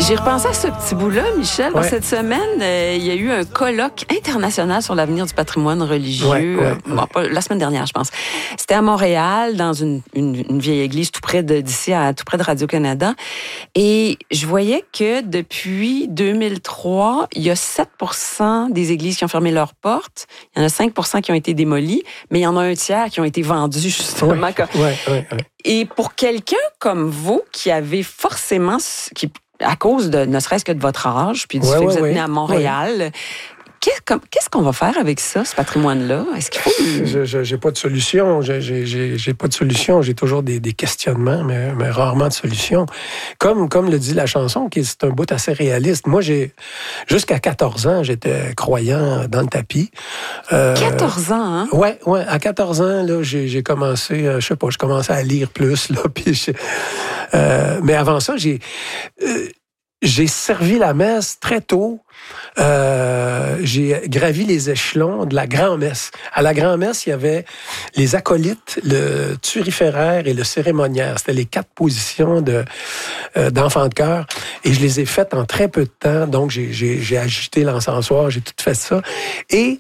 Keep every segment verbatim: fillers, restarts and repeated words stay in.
J'ai repensé à ce petit bout-là, Michel. Ouais. Cette semaine, euh, il y a eu un colloque international sur l'avenir du patrimoine religieux. Ouais, ouais, euh, bon, pas, la semaine dernière, je pense. C'était à Montréal, dans une, une, une vieille église tout près de, d'ici, à, tout près de Radio-Canada. Et je voyais que depuis deux mille trois, il y a sept pour cent des églises qui ont fermé leurs portes. Il y en a cinq pour cent qui ont été démolies, mais il y en a un tiers qui ont été vendus, justement. Ouais, comme... ouais, ouais, ouais. Et pour quelqu'un comme vous, qui avez forcément... qui à cause de, ne serait-ce que de votre âge, puis du ouais, fait que ouais, vous êtes ouais. né à Montréal, ouais. qu'est-ce, qu'est-ce qu'on va faire avec ça, ce patrimoine-là? Est-ce qu'il faut... Je, je, j'ai pas de solution. J'ai, j'ai, j'ai pas de solution. J'ai toujours des, des questionnements, mais, mais rarement de solutions. Comme, comme le dit la chanson, qui est un bout assez réaliste. Moi, j'ai jusqu'à quatorze ans, j'étais croyant dans le tapis. Euh, quatorze ans, hein? Ouais, ouais. À quatorze ans, là, j'ai, j'ai commencé, euh, je sais pas, je commençais à lire plus, là. Puis j'ai, euh, mais avant ça, j'ai, euh, j'ai servi la messe très tôt. Euh, j'ai gravi les échelons de la grand-messe. À la grand-messe, il y avait les acolytes, le turiféraire et le cérémoniaire. C'était les quatre positions de, euh, d'enfants de chœur. Et je les ai faites en très peu de temps. Donc, j'ai, j'ai, j'ai agité l'encensoir, j'ai tout fait ça. Et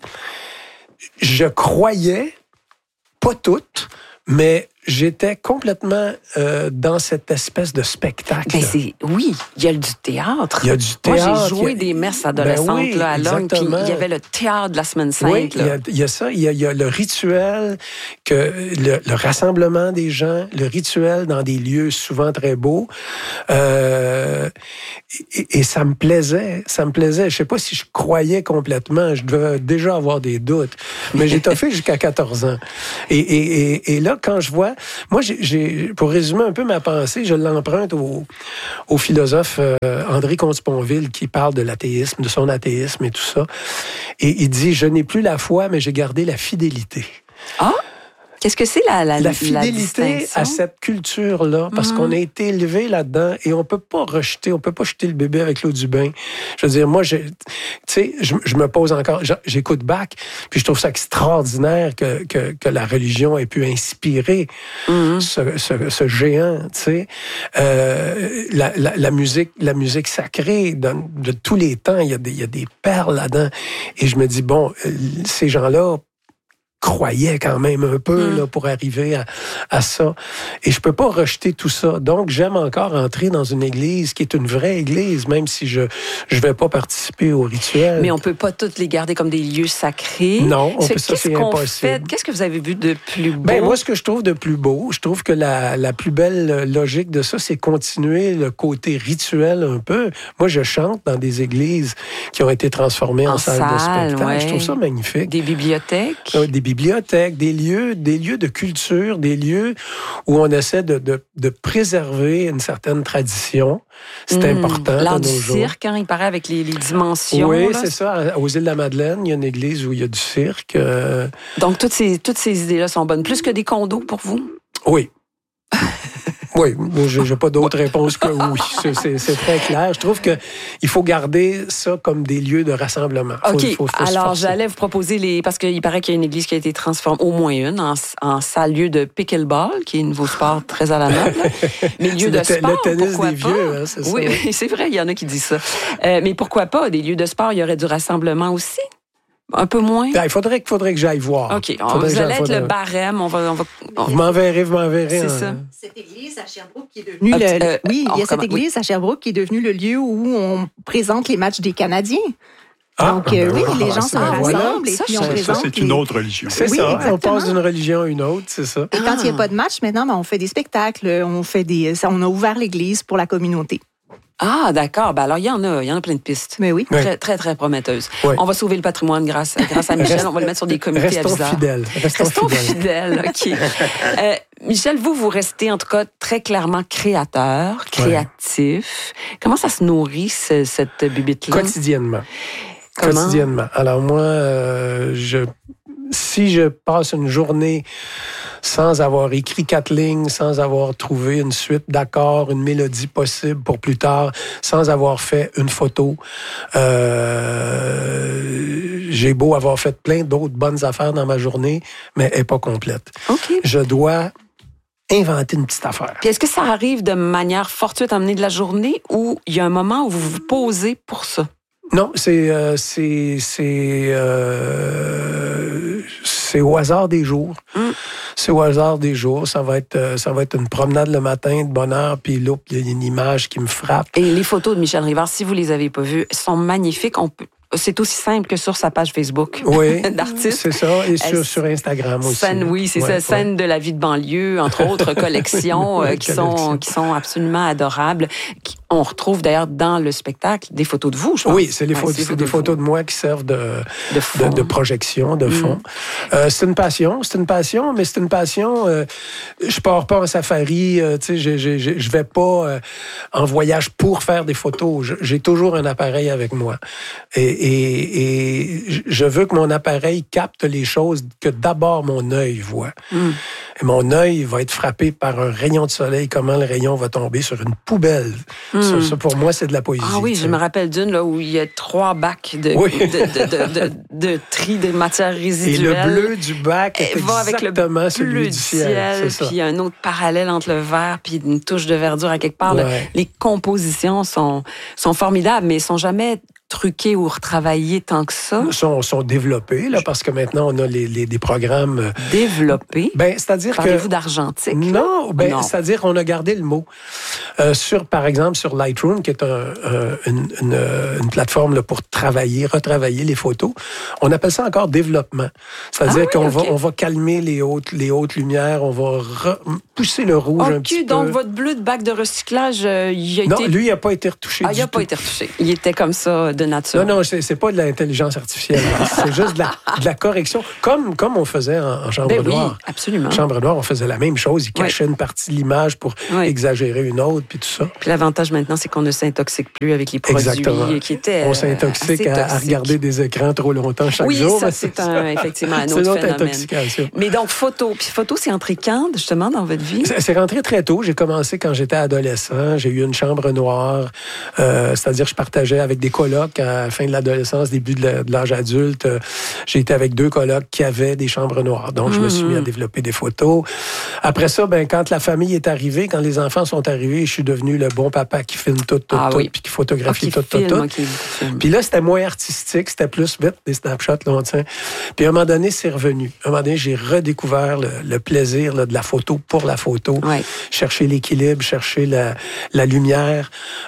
je croyais, pas toutes, mais j'étais complètement euh, dans cette espèce de spectacle. Ben c'est, oui, il y a du théâtre. Il y a du théâtre. Moi, j'ai joué a... des messes adolescentes ben oui, là, à Longue, puis il y avait le théâtre de la Semaine Sainte. Oui, il y, a, il y a ça. Il y a, il y a le rituel, que le, le rassemblement des gens, le rituel dans des lieux souvent très beaux. Euh, et, et ça me plaisait. Ça me plaisait. Je sais pas si je croyais complètement. Je devais déjà avoir des doutes. Mais j'ai toffé jusqu'à quatorze ans. Et, et, et, et là, quand je vois... Moi, j'ai, j'ai, pour résumer un peu ma pensée, je l'emprunte au, au philosophe euh, André Comte-Sponville qui parle de l'athéisme, de son athéisme et tout ça. Et il dit « Je n'ai plus la foi, mais j'ai gardé la fidélité. » Ah! Qu'est-ce que c'est la la La fidélité la à cette culture-là, parce mm-hmm. qu'on a été élevé là-dedans et on peut pas rejeter, on peut pas jeter le bébé avec l'eau du bain. Je veux dire, moi, tu sais, je, je me pose encore, j'écoute Bach, puis je trouve ça extraordinaire que, que, que la religion ait pu inspirer mm-hmm. ce, ce, ce géant, tu sais. Euh, la, la, la musique, la musique sacrée de, de tous les temps, il y a des, il y a des perles là-dedans. Et je me dis, bon, ces gens-là croyais quand même un peu mmh. là, pour arriver à, à ça. Et je peux pas rejeter tout ça. Donc, j'aime encore entrer dans une église qui est une vraie église, même si je je vais pas participer au rituel. Mais on peut pas toutes les garder comme des lieux sacrés. Non, on peut, ça, c'est impossible. Fait? Qu'est-ce que vous avez vu de plus beau? Ben, moi, ce que je trouve de plus beau, je trouve que la, la plus belle logique de ça, c'est continuer le côté rituel un peu. Moi, je chante dans des églises qui ont été transformées en, en salles salle, de spectacle. Ouais. Je trouve ça magnifique. Des bibliothèques? Euh, des bibliothèques, des lieux, des lieux de culture, des lieux où on essaie de, de, de préserver une certaine tradition. C'est mmh, important. L'art de du nos jours. cirque, hein, il paraît, avec les, les dimensions. Oui, là. c'est ça. Aux îles de la Madeleine, il y a une église où il y a du cirque. Euh... Donc, toutes ces, toutes ces idées-là sont bonnes. Plus que des condos pour vous? Oui. Oui, je n'ai pas d'autre réponse que oui. C'est, c'est, c'est très clair. Je trouve qu'il faut garder ça comme des lieux de rassemblement. Faut, OK. faut, faut Alors, j'allais vous proposer les... Parce qu'il paraît qu'il y a une église qui a été transformée, au moins une, en, en salle lieu de pickleball, qui est un nouveau sport très à la mode. Mais lieu de le, sport, le tennis pourquoi des pas? vieux, hein, c'est oui, ça. Oui, c'est vrai, il y en a qui disent ça. Euh, mais pourquoi pas? Des lieux de sport, il y aurait du rassemblement aussi? Un peu moins? Ben, il faudrait, faudrait que j'aille voir. OK. On, vous allez être faudrait... le barème. On va, on va, on... Vous m'enverrez, vous m'enverrez. C'est hein. ça. Cette église à Sherbrooke qui est devenue... Le, euh, oui, il y a cette église oui. à Sherbrooke qui est devenue le lieu où on présente les matchs des Canadiens. Ah, Donc, ben euh, oui, voilà. les gens se rassemblent voilà. et ça, puis on ça, présente... Ça, c'est une autre religion. C'est oui, ça, exactement. On passe d'une religion à une autre, c'est ça. Et quand il n'y a pas de match, maintenant, ben, on fait des spectacles, on, fait des, on a ouvert l'église pour la communauté. Ah, d'accord. Ben alors, il y en a, il y en a plein de pistes. Mais oui. Très, très, très prometteuses. Oui. On va sauver le patrimoine grâce, grâce à Michel. Reste, on va le mettre sur des comités restons aviseurs. Fidèles. Restons, restons fidèles. fidèles. OK. euh, Michel, vous, vous restez en tout cas très clairement créateur, créatif. Ouais. Comment ça se nourrit, ce, cette bibite-là? Quotidiennement. Comment? Quotidiennement. Alors moi, euh, je, si je passe une journée sans avoir écrit quatre lignes, sans avoir trouvé une suite d'accords, une mélodie possible pour plus tard, sans avoir fait une photo, euh, j'ai beau avoir fait plein d'autres bonnes affaires dans ma journée, mais elle n'est pas complète. Okay. Je dois inventer une petite affaire. Puis est-ce que ça arrive de manière fortuite à mener de la journée ou il y a un moment où vous vous posez pour ça? Non, c'est euh, c'est c'est euh, c'est au hasard des jours. Mm. C'est au hasard des jours. Ça va être euh, ça va être une promenade le matin de bonne heure, puis là, il y a une image qui me frappe. Et les photos de Michel Rivard, si vous les avez pas vues, sont magnifiques. On peut C'est aussi simple que sur sa page Facebook oui, d'artiste. C'est ça, et sur, sur Instagram aussi. Scène, oui, c'est ouais, ça, scène ouais. de la vie de banlieue, entre autres collections euh, qui, sont, qui sont absolument adorables. Qui, on retrouve d'ailleurs dans le spectacle des photos de vous, je pense. Oui, c'est, les ouais, photos, c'est, c'est des photos de, de moi qui servent de, de, de, de projection, de fond. Mm. Euh, c'est une passion, c'est une passion, mais c'est une passion. Euh, je pars pas en safari, euh, tu sais, je, je, je, je vais pas euh, en voyage pour faire des photos. Je, j'ai toujours un appareil avec moi. Et, Et, et je veux que mon appareil capte les choses que d'abord mon œil voit. Mm. Et mon œil va être frappé par un rayon de soleil, comment le rayon va tomber sur une poubelle. Mm. Ça, ça, pour moi, c'est de la poésie. Ah oui, t'sais. Je me rappelle d'une là, où il y a trois bacs de, oui. de, de, de, de, de tri de matières résiduelles. Et le bleu du bac est exactement avec le bleu celui du ciel. ciel puis il y a un autre parallèle entre le vert puis une touche de verdure à quelque part. Ouais. Là, les compositions sont, sont formidables, mais elles sont jamais truqués ou retravaillés tant que ça? Sont, sont développés, là, parce que maintenant, on a les, les, des programmes... Développés? Ben, c'est-à-dire Parlez-vous que... Parlez-vous d'argentique? Non, ben, non. C'est-à-dire qu'on a gardé le mot. Euh, sur, par exemple, sur Lightroom, qui est un, un, une, une, une plateforme là, pour travailler, retravailler les photos, on appelle ça encore développement. C'est-à-dire ah, oui, qu'on okay. va, on va calmer les hautes, les hautes lumières, on va re- pousser le rouge okay, un petit donc peu. Donc, votre bleu de bac de recyclage, euh, il a non, été... Non, lui, il n'a pas été retouché ah, du il n'a pas été retouché. Il était comme ça, de nature. Non, non, c'est, c'est pas de l'intelligence artificielle. C'est juste de la, de la correction, comme, comme on faisait en, en chambre ben noire. Oui, absolument. En chambre noire, on faisait la même chose. Il cachait oui. une partie de l'image pour oui. exagérer une autre, puis tout ça. Puis l'avantage maintenant, c'est qu'on ne s'intoxique plus avec les produits Exactement. qui étaient On s'intoxique à, à regarder des écrans trop longtemps chaque oui, jour. Oui, ça, c'est, un, effectivement un autre, c'est phénomène. Intoxication. Mais donc, photo. Puis photo, c'est entré quand, justement, dans votre vie? C'est, c'est rentré très tôt. J'ai commencé quand j'étais adolescent. J'ai eu une chambre noire. Euh, c'est-à-dire que je partageais avec des colocs à la fin de l'adolescence, début de, la, de l'âge adulte. J'ai été avec deux colocs qui avaient des chambres noires. Donc, mm-hmm. je me suis mis à développer des photos. Après ça, ben, quand la famille est arrivée, quand les enfants sont arrivés, je suis devenu le bon papa qui filme tout, tout, ah, tout, oui. puis qui photographie ah, qui tout, filme, tout, tout. Okay. Puis là, c'était moins artistique, c'était plus vite des snapshots, là, on tient. Puis à un moment donné, c'est revenu. À un moment donné, j'ai redécouvert le, le plaisir là, de la photo pour la photo. Ouais. Chercher l'équilibre, chercher la, la lumière,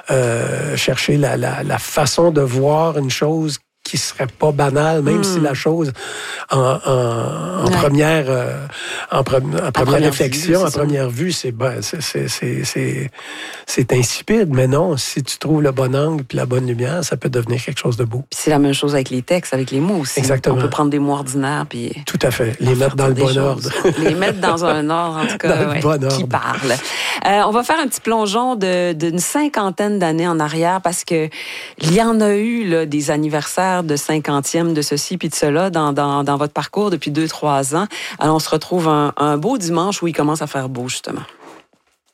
euh, chercher la, la, la façon de voir une chose qui serait pas banale, même mm. si la chose en, en, en ouais. première, euh, en, pre, en première, première réflexion, vue, en première vue, c'est, ben, c'est, c'est, c'est, c'est, c'est insipide. Mais non, si tu trouves le bon angle puis la bonne lumière, ça peut devenir quelque chose de beau. Puis c'est la même chose avec les textes, avec les mots aussi. Exactement. On peut prendre des mots ordinaires puis tout à fait, les mettre dans le bon choses. ordre. Les mettre dans un ordre, en tout cas, dans ouais, le bon ordre. Qui parle. Euh, on va faire un petit plongeon de, d'une cinquantaine d'années en arrière parce que il y en a eu là, des anniversaires de cinquantième de ceci puis de cela dans, dans, dans votre parcours depuis deux, trois ans. Alors, on se retrouve un, un beau dimanche où il commence à faire beau, justement.